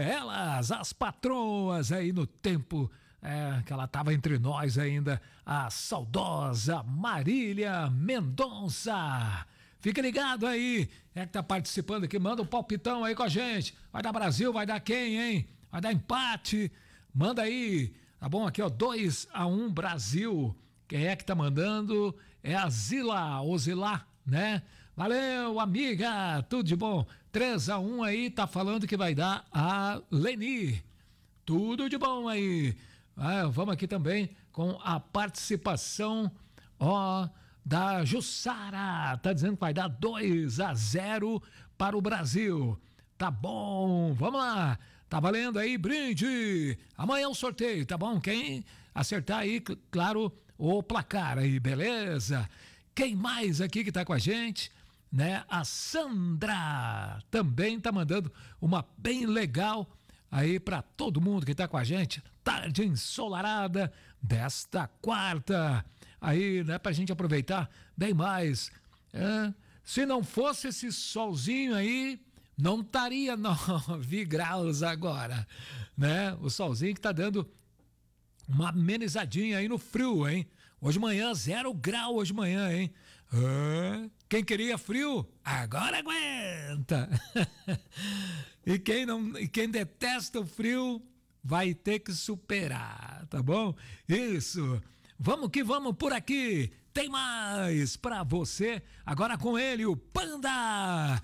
elas, as patroas aí no tempo que ela estava entre nós ainda, a saudosa Marília Mendonça. Fica ligado aí, que tá participando aqui, manda um palpitão aí com a gente. Vai dar Brasil, vai dar quem, hein? Vai dar empate. Manda aí, tá bom? Aqui, ó, 2-1 Brasil. Quem é que tá mandando? É a Zila, ou Zilá, né? Valeu, amiga, tudo de bom. 3-1 aí, tá falando que vai dar a Leni. Tudo de bom aí. Vamos aqui também com a participação, da Jussara. Tá dizendo que vai dar 2-0 para o Brasil. Tá bom, vamos lá. Tá valendo aí, brinde. Amanhã é um sorteio, tá bom? Quem acertar aí, claro, o placar aí, beleza? Quem mais aqui que tá com a gente, né? A Sandra também tá mandando uma bem legal aí para todo mundo que tá com a gente. Tarde ensolarada desta quarta. Aí, né, pra gente aproveitar bem mais. Se não fosse esse solzinho aí, não estaria 9 graus agora, né? O solzinho que tá dando uma amenizadinha aí no frio, hein? Hoje de manhã, 0 grau hoje de manhã, hein? Quem queria frio, agora aguenta. E quem detesta o frio, vai ter que superar, tá bom? Isso. Vamos que vamos por aqui. Tem mais pra você. Agora com ele, o Panda.